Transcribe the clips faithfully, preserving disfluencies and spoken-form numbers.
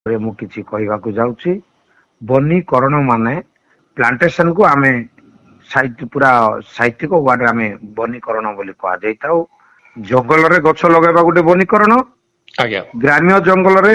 ମୁଁ କିଛି କହିବାକୁ ଯାଉଛି। ବନୀକରଣ ମାନେ ପ୍ଲାଣ୍ଟେସନ କୁ ଆମେ ସାହିତ୍ୟ ପୁରା ସାହିତ୍ୟିକ ୱାର୍ଡ ଆମେ ବନୀକରଣ ବୋଲି କୁହାଯାଇଥାଉ। ଜଙ୍ଗଲରେ ଗଛ ଲଗାଇବା ଗୋଟେ ବନୀକରଣ, ଆଜ୍ଞା ଗ୍ରାମ୍ୟ ଜଙ୍ଗଲରେ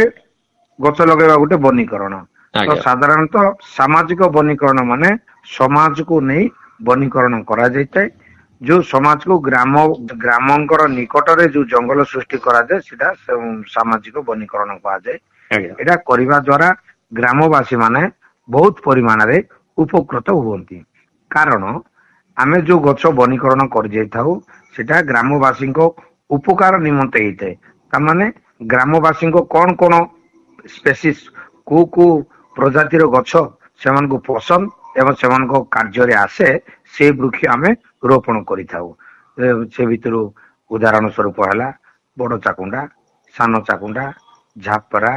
ଗଛ ଲଗାଇବା ଗୋଟେ ବନୀକରଣ। ତ ଆଜ୍ଞା ସାଧାରଣତଃ ସାମାଜିକ ବନୀକରଣ ମାନେ ସମାଜକୁ ନେଇ ବନୀକରଣ କରାଯାଇଥାଏ। ଯୋଉ ସମାଜକୁ ଗ୍ରାମ ଗ୍ରାମଙ୍କର ନିକଟରେ ଯୋଉ ଜଙ୍ଗଲ ସୃଷ୍ଟି କରାଯାଏ ସେଟା ସାମାଜିକ ବନୀକରଣ କୁହାଯାଏ। ଆଜ୍ଞା ଏଟା କରିବା ଦ୍ଵାରା ଗ୍ରାମବାସୀ ମାନେ ବହୁତ ପରିମାଣରେ ଉପକୃତ ହୁଅନ୍ତି। କାରଣ ଆମେ ଯୋଉ ଗଛ ବନୀକରଣ କରିଯାଇଥାଉ ସେଟା ଗ୍ରାମବାସୀଙ୍କ ଉପକାର ନିମନ୍ତେ ହେଇଥାଏ। ତାମାନେ ଗ୍ରାମବାସୀଙ୍କ କଣ କଣ ସ୍ପେସିସ୍ କୋଉ କୋଉ ପ୍ରଜାତିର ଗଛ ସେମାନଙ୍କୁ ପସନ୍ଦ ଏବଂ ସେମାନଙ୍କ କାର୍ଯ୍ୟରେ ଆସେ ସେ ବୃକ୍ଷ ଆମେ ରୋପଣ କରିଥାଉ। ସେ ଭିତରୁ ଉଦାହରଣ ସ୍ୱରୂପ ହେଲା ବଡ ଚାକୁଣ୍ଡା, ସାନ ଚାକୁଣ୍ଡା, ଝାପରା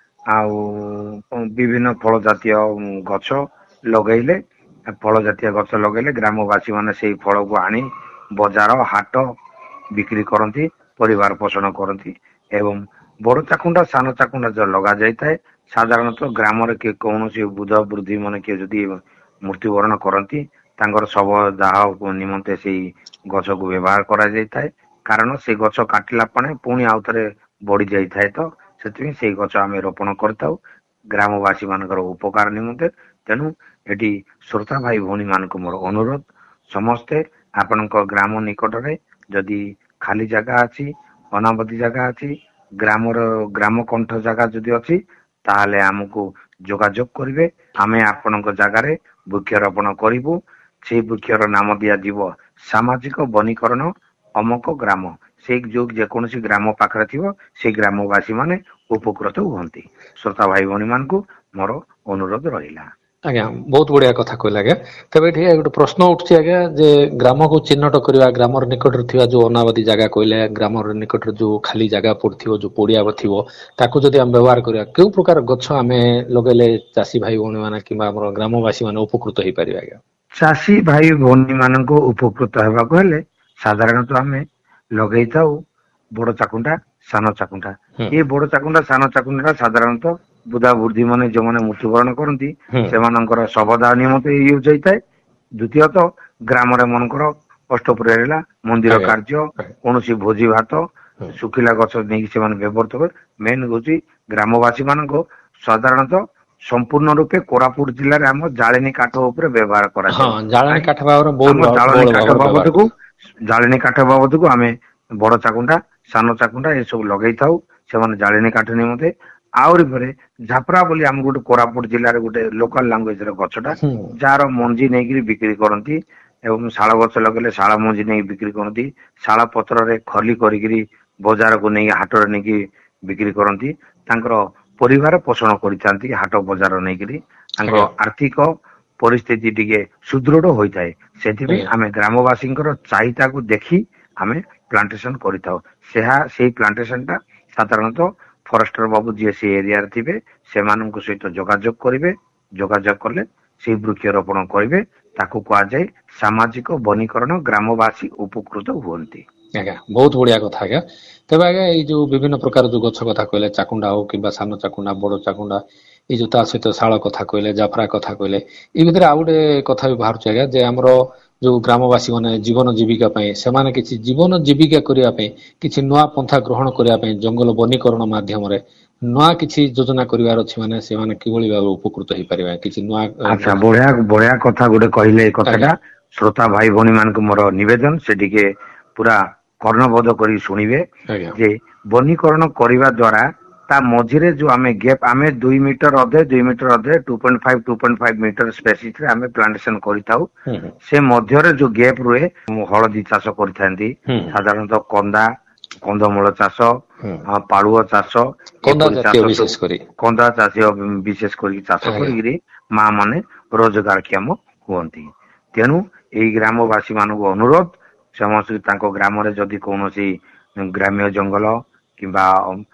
ଆଉ ବିଭିନ୍ନ ଫଳ ଜାତୀୟ ଗଛ ଲଗେଇଲେ ଫଳ ଜାତୀୟ ଗଛ ଲଗେଇଲେ ଗ୍ରାମବାସୀ ମାନେ ସେଇ ଫଳକୁ ଆଣି ବଜାର ହାଟ ବିକ୍ରି କରନ୍ତି, ପରିବାର ପୋଷଣ କରନ୍ତି। ଏବଂ ବଡ ଚାକୁଣ୍ଡା ସାନ ଚାକୁଣ୍ଡା ଯୋଉ ଲଗା ଯାଇଥାଏ ସାଧାରଣତଃ ଗ୍ରାମରେ କିଏ କୌଣସି ବୃଦ୍ଧ ବୃଦ୍ଧି ମାନେ କିଏ ଯଦି ମୃତ୍ୟୁବରଣ କରନ୍ତି ତାଙ୍କର ଶବ ଦାହ ନିମନ୍ତେ ସେଇ ଗଛକୁ ବ୍ୟବହାର କରାଯାଇଥାଏ। କାରଣ ସେ ଗଛ କାଟିଲା ପରେ ପୁଣି ଆଉ ଥରେ ବଢି ଯାଇଥାଏ, ତ ସେଥିପାଇଁ ସେଇ ଗଛ ଆମେ ରୋପଣ କରିଥାଉ ଗ୍ରାମବାସୀ ମାନଙ୍କର ଉପକାର ନିମନ୍ତେ। ତେଣୁ ଏଠି ଶ୍ରୋତା ଭାଇ ଭଉଣୀ ମାନଙ୍କୁ ମୋର ଅନୁରୋଧ, ସମସ୍ତେ ଆପଣଙ୍କ ଗ୍ରାମ ନିକଟରେ ଯଦି ଖାଲି ଜାଗା ଅଛି, ଅନାବଧି ଜାଗା ଅଛି, ଗ୍ରାମର ଗ୍ରାମ କଣ୍ଠ ଜାଗା ଯଦି ଅଛି ତାହେଲେ ଆମକୁ ଯୋଗାଯୋଗ କରିବେ। ଆମେ ଆପଣଙ୍କ ଜାଗାରେ ବୃକ୍ଷରୋପଣ କରିବୁ। ସେଇ ବୃକ୍ଷର ନାମ ଦିଆଯିବ ସାମାଜିକ ବନୀକରଣ ଅମକ ଗ୍ରାମ। ସେଇ ଯୋଉ ଯେକୌଣସି ଗ୍ରାମ ପାଖରେ ଥିବ ସେଇ ଗ୍ରାମବାସୀ ମାନେ ଉପକୃତ ହୁଅନ୍ତି। ଶ୍ରୋତା ଭାଇ ଭଉଣୀ ମାନଙ୍କୁ ମୋର ଅନୁରୋଧ ରହିଲା। ଆଜ୍ଞା ବହୁତ ବଢିଆ କଥା କହିଲେ ଆଜ୍ଞା। ତେବେ ଏଠି ଗୋଟେ ପ୍ରଶ୍ନ ଉଠୁଛି ଆଜ୍ଞା, ଯେ ଗ୍ରାମକୁ ଚିହ୍ନଟ କରିବା, ଗ୍ରାମର ନିକଟରେ ଥିବା ଯୋଉ ଅନାବାଦୀ ଜାଗା କହିଲେ, ଗ୍ରାମର ନିକଟରେ ଯୋଉ ଖାଲି ଜାଗା ପଡିଥିବ, ଯୋଉ ପଡିଆ ଥିବ, ତାକୁ ଯଦି ଆମେ ବ୍ୟବହାର କରିବା କେଉଁ ପ୍ରକାର ଗଛ ଆମେ ଲଗେଇଲେ ଚାଷୀ ଭାଇ ଭଉଣୀ ମାନେ କିମ୍ବା ଆମର ଗ୍ରାମବାସୀ ମାନେ ଉପକୃତ ହେଇପାରିବେ ଆଜ୍ଞା? ଚାଷୀ ଭାଇ ଭଉଣୀ ମାନଙ୍କୁ ଉପକୃତ ହେବାକୁ ହେଲେ ସାଧାରଣତଃ ଆମେ ଲଗେଇଥାଉ ବଡ ଚାକୁଣ୍ଡା, ସାନ ଚାକୁଣ୍ଡା। ହୁଁ ଏଇ ବଡ ଚାକୁଣ୍ଡା ସାନ ଚାକୁଣ୍ଡା ଟା ସାଧାରଣତଃ ବୃଦ୍ଧା ବୃଦ୍ଧି ମାନେ ଯୋଉମାନେ ମୃତ୍ୟୁବରଣ କରନ୍ତି ହୁଁ ସେମାନଙ୍କର ଶବଦାହ ନିମନ୍ତେ ୟୁଜ୍ ହେଇଥାଏ। ଦ୍ଵିତୀୟତଃ ଗ୍ରାମରେ ମନେକର ଅଷ୍ଟପ୍ରହରୀ ହେଲା, ମନ୍ଦିର ଆଜ୍ଞା କାର୍ଯ୍ୟ, ଆଜ୍ଞା କୌଣସି ଭୋଜି ଭାତ, ହୁଁ ଶୁଖିଲା ଗଛ ନେଇକି ସେମାନେ ବ୍ୟବହୃତ ହୁଏ। ମେନ୍ ହଉଛି ଗ୍ରାମବାସୀ ମାନଙ୍କ ସାଧାରଣତଃ ସମ୍ପୂର୍ଣ୍ଣ ରୂପେ କୋରାପୁଟ ଜିଲ୍ଲାରେ ଆମ ଜାଳେଣୀ କାଠ ଉପରେ ବ୍ୟବହାର ହଁ କରାଯାଏ। ଜାଳେଣୀ କାହିଁ କାଠ ଭାବରେ ବହୁତ ଆମ ଜାଳେଣୀ ବହୁଳ କାଠ ଭାବରେ ବ୍ୟବହାର ବାବଦକୁ ଜାଳେଣୀ କାଠ ବାବଦକୁ ଆମେ ବଡ ଚାକୁଣ୍ଡା, ସାନ ଚାକୁଣ୍ଡା ଏସବୁ ଲଗେଇଥାଉ ସେମାନେ ଜାଳେଣୀ କାଠ ନିମନ୍ତେ। ଆହୁରି ପରେ ଝାପରା ବୋଲି ଆମ ଗୋଟେ କୋରାପୁଟ ଜିଲ୍ଲାରେ ଗୋଟେ ଲୋକାଲ ଲାଙ୍ଗୁଏଜ ର ଗଛଟା, ହୁଁ ଯାହାର ମଞ୍ଜି ନେଇକିରି ବିକ୍ରି କରନ୍ତି। ଏବଂ ଶାଳ ଗଛ ଲଗେଇଲେ ଶାଳ ମଞ୍ଜି ନେଇକି ବିକ୍ରି କରନ୍ତି। ଶାଳ ପତ୍ରରେ ଖଲି କରିକିରି ବଜାରକୁ ନେଇକି ହାଟରେ ନେଇକି ବିକ୍ରି କରନ୍ତି। ତାଙ୍କର ପରିବାର ପୋଷଣ କରିଥାନ୍ତି ହାଟ ବଜାର ନେଇକିରି। ତାଙ୍କର ଆଜ୍ଞା ଆର୍ଥିକ ପରିସ୍ଥିତି ଟିକେ ସୁଦୃଢ ହୋଇଥାଏ। ସେଥିପାଇଁ ଆଜ୍ଞା ଆମେ ଗ୍ରାମବାସୀଙ୍କର ଚାହିଦାକୁ ଦେଖି ଆମେ ପ୍ଲାଣ୍ଟେସନ କରିଥାଉ। ସେହା ସେଇ ପ୍ଲାଣ୍ଟେସନ ଟା ସାଧାରଣତଃ ଫରେଷ୍ଟର ବାବୁ ଯିଏ ସେ ଏରିଆରେ ଥିବେ ସେମାନଙ୍କ ସହିତ ଯୋଗାଯୋଗ କରିବେ। ଯୋଗାଯୋଗ କଲେ ସେଇ ବୃକ୍ଷରୋପଣ କରିବେ। ତାକୁ କୁହାଯାଏ ସାମାଜିକ ବନୀକରଣ, ଗ୍ରାମବାସୀ ଉପକୃତ ହୁଅନ୍ତି। ଆଜ୍ଞା ବହୁତ ବଢିଆ କଥା ଆଜ୍ଞା। ତେବେ ଆଜ୍ଞା ଏଇ ଯୋଉ ବିଭିନ୍ନ ପ୍ରକାର ଯୋଉ ଗଛ କଥା କହିଲେ, ଚାକୁଣ୍ଡା ହଉ କିମ୍ବା ସାନ ଚାକୁଣ୍ଡା, ବଡ ଚାକୁଣ୍ଡା, ଏଇ ଯୋଉ ତା ସହିତ ଶାଳ କଥା କହିଲେ, ଜାଫରା କଥା କହିଲେ, ଏଇ ଭିତରେ ଆଉ ଗୋଟେ କଥା ବି ବାହାରୁଛି ଆଜ୍ଞା, ଯେ ଆମର ଯୋଉ ଗ୍ରାମବାସୀ ମାନେ ଜୀବନ ଜୀବିକା ପାଇଁ ସେମାନେ କିଛି ଜୀବନ ଜୀବିକା କରିବା ପାଇଁ କିଛି ନୂଆ ପନ୍ଥା ଗ୍ରହଣ କରିବା ପାଇଁ ଜଙ୍ଗଲ ବନୀକରଣ ମାଧ୍ୟମରେ ନୂଆ କିଛି ଯୋଜନା କରିବାର ଅଛି, ମାନେ ସେମାନେ କିଭଳି ଭାବେ ଉପକୃତ ହେଇପାରିବେ କିଛି ନୂଆ ଆଚ୍ଛା ବଢିଆ ବଢିଆ କଥା ଗୋଟେ କହିଲେ ଏଇ ଆଜ୍ଞା କଥାଟା। ଶ୍ରୋତା ଭାଇ ଭଉଣୀ ମାନଙ୍କୁ ମୋର ନିବେଦନ ସେ ଟିକେ ପୁରା କର୍ଣ୍ଣବୋଧ କରି ଶୁଣିବେ। ଆଜ୍ଞା ଯେ ବନୀକରଣ କରିବା ଦ୍ଵାରା ତା ମଝିରେ ଯୋଉ ଆମେ ଗ୍ୟାପ ଆମେ ଦୁଇ ମିଟର ଅଧେ ଦୁଇ ମିଟର ଅଧେ two point five two point five metre species ରେ ଆମେ ପ୍ଲାଣ୍ଟେସନ କରିଥାଉ। ହୁଁ ହୁଁ ସେ ମଧ୍ୟରେ ଯୋଉ ଗ୍ୟାପ ରୁହେ ହଳଦୀ ଚାଷ କରିଥାନ୍ତି, ହୁଁ ସାଧାରଣତଃ କନ୍ଦା, କନ୍ଦମୂଳ ଚାଷ, ହୁଁ ପାଳୁଅ ଚାଷ, କନ୍ଦା ଏପରି ଜାତୀୟ ଚାଷ ସବୁ ବିଶେଷ କରି କନ୍ଦା ଚାଷୀ ବିଶେଷ କରିକି ଚାଷ ଆଜ୍ଞା କରିକିରି ମା ମାନେ ରୋଜଗାର କ୍ଷମ ହୁଅନ୍ତି। ତେଣୁ ଏଇ ଗ୍ରାମବାସୀ ମାନଙ୍କୁ ଅନୁରୋଧ, ସମସ୍ତେ ତାଙ୍କ ଗ୍ରାମରେ ଯଦି କୌଣସି ଗ୍ରାମ୍ୟ ଜଙ୍ଗଲ କିମ୍ବା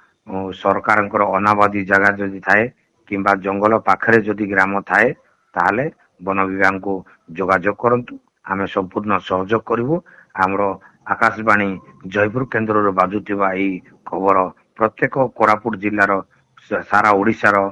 ସରକାରଙ୍କର ଅନାବାଦୀ ଜାଗା ଯଦି ଥାଏ କିମ୍ବା ଜଙ୍ଗଲ ପାଖରେ ଯଦି ଗ୍ରାମ ଥାଏ ତାହେଲେ ବନ ବିଭାଗକୁ ଯୋଗାଯୋଗ କରନ୍ତୁ। ଆମେ ସମ୍ପୂର୍ଣ୍ଣ ସହଯୋଗ କରିବୁ। ଆମର ଆକାଶବାଣୀ ଜୟପୁର କେନ୍ଦ୍ରରୁ ବାଜୁଥିବା ଏଇ ଖବର ପ୍ରତ୍ୟେକ କୋରାପୁଟ ଜିଲ୍ଲାର ସାରା ଓଡିଶାର